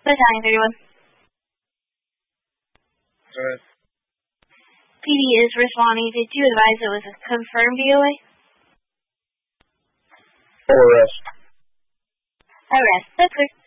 Battalion 31. Alright. PD is responding. Did you advise it was a confirmed DOA? Arrest. Arrest. That's clear.